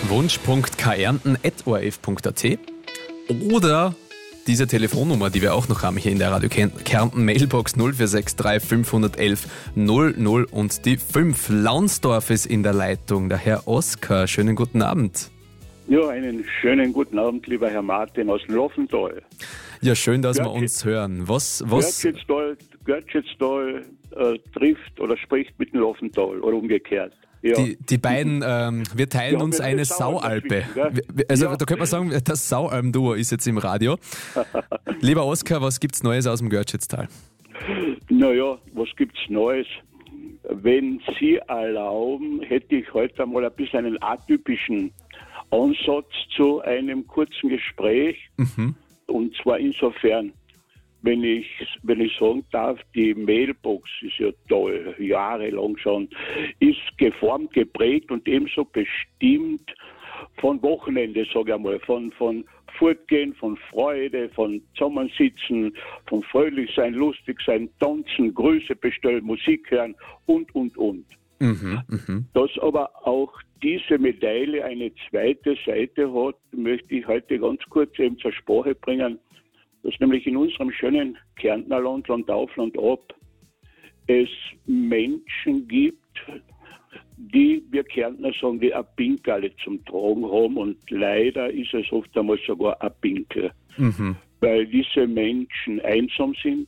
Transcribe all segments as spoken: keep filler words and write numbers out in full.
wunsch punkt kärnten at o r f punkt a t oder diese Telefonnummer, die wir auch noch haben hier in der Radio Kärnten, Mailbox null vier sechs drei fünf eins eins null null und die fünf. Launsdorf ist in der Leitung, der Herr Oskar. Schönen guten Abend. Ja, einen schönen guten Abend, lieber Herr Martin aus dem Laufental. Ja, schön, dass wir uns hören. Was, was? Görtschetstal, Görtschetstal äh, trifft oder spricht mit dem Laufental oder umgekehrt. Ja. Die, die beiden, ähm, wir teilen Ja, uns wir eine sind Saualpe. Saualpen, Wir- Also Ja. da könnte man sagen, das Saualm-Duo ist jetzt im Radio. Lieber Oskar, was gibt's Neues aus dem Görtschetstal? Naja, was gibt's Neues? Wenn Sie erlauben, hätte ich heute einmal ein bisschen einen atypischen Ansatz zu einem kurzen Gespräch. Mhm. Und zwar insofern, wenn ich, wenn ich sagen darf, die Mailbox ist ja toll, jahrelang schon, ist geformt, geprägt und ebenso bestimmt von Wochenende, sage ich einmal, von, von Fortgehen, von Freude, von Zusammensitzen, von fröhlich sein, lustig sein, tanzen, Grüße bestellen, Musik hören und, und, und. Mhm, mhm. Dass aber auch diese Medaille eine zweite Seite hat, möchte ich heute ganz kurz eben zur Sprache bringen, dass nämlich in unserem schönen Kärntner Land, Land auf, Land ab, es Menschen gibt, die, wir Kärntner sagen, die ein Pinkerle zum Tragen haben und leider ist es oft einmal sogar ein Pinkel, Mhm. weil diese Menschen einsam sind,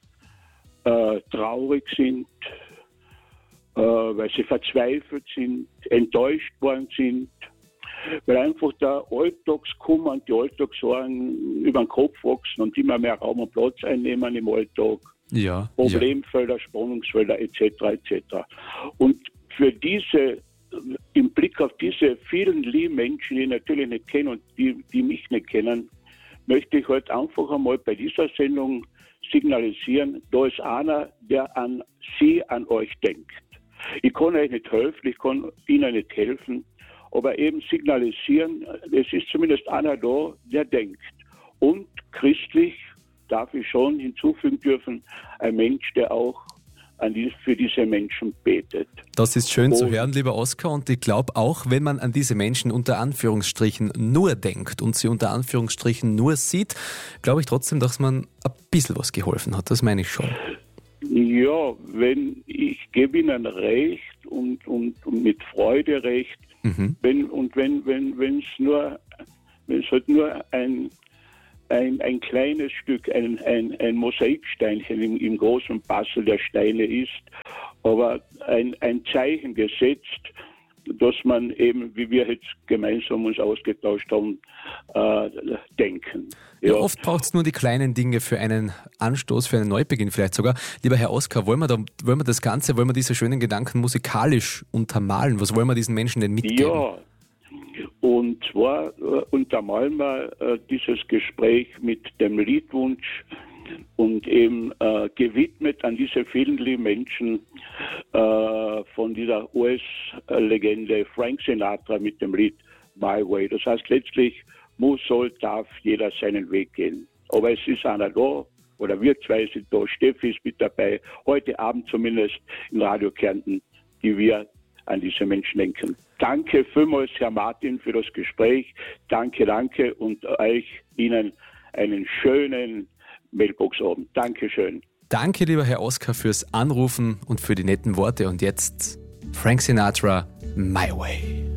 äh, traurig sind, äh, weil sie verzweifelt sind, enttäuscht worden sind, weil einfach der Alltagskummer und die Alltagssorgen über den Kopf wachsen und immer mehr Raum und Platz einnehmen im Alltag, Ja, ja. Problemfelder, Spannungsfelder et cetera et cetera. Und für diese, im Blick auf diese vielen lieben Menschen, die ich natürlich nicht kenne und die, die mich nicht kennen, möchte ich heute einfach einmal bei dieser Sendung signalisieren, da ist einer, der an Sie, an euch denkt. Ich kann euch nicht helfen, ich kann Ihnen nicht helfen, aber eben signalisieren, es ist zumindest einer da, der denkt. Und christlich darf ich schon hinzufügen dürfen, ein Mensch, der auch an die, für diese Menschen betet. Das ist schön zu Und- hören, lieber Oskar. Und ich glaube auch, wenn man an diese Menschen unter Anführungsstrichen nur denkt und sie unter Anführungsstrichen nur sieht, glaube ich trotzdem, dass man ein bisschen was geholfen hat. Das meine ich schon. Ja, wenn ich gebe Ihnen recht und, und, und mit Freude recht, Mhm. wenn und wenn wenn wenn es nur wenn es halt nur ein ein, ein kleines Stück, ein, ein, ein Mosaiksteinchen im, im großen Puzzle der Steine ist, aber ein, ein Zeichen gesetzt, dass man eben, wie wir jetzt gemeinsam uns ausgetauscht haben, äh, denken. Ja, oft braucht es nur die kleinen Dinge für einen Anstoß, für einen Neubeginn vielleicht sogar. Lieber Herr Oskar, wollen wir, da, wollen wir das Ganze, wollen wir diese schönen Gedanken musikalisch untermalen? Was wollen wir diesen Menschen denn mitgeben? Ja, und zwar äh, untermalen wir äh, dieses Gespräch mit dem Liedwunsch und eben äh, gewidmet an diese vielen lieben Menschen äh, von dieser U S-Legende Frank Sinatra mit dem Lied My Way. Das heißt letztlich, muss, soll, darf jeder seinen Weg gehen. Aber es ist einer da, oder wir zwei sind da, Steffi ist mit dabei, heute Abend zumindest in Radio Kärnten, die wir an diese Menschen denken. Danke vielmals, Herr Martin, für das Gespräch. Danke, danke und euch, Ihnen einen schönen Mailbox-Abend. Dankeschön. Danke, lieber Herr Oskar, fürs Anrufen und für die netten Worte. Und jetzt Frank Sinatra, My Way.